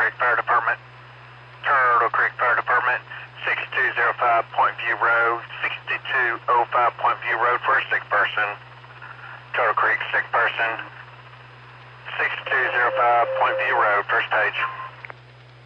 Creek Fire Department. Turtle Creek Fire Department. 6205 Point View Road. 6205 Point View Road for a sick person. Turtle Creek, sick person. 6205 Point View Road, first page.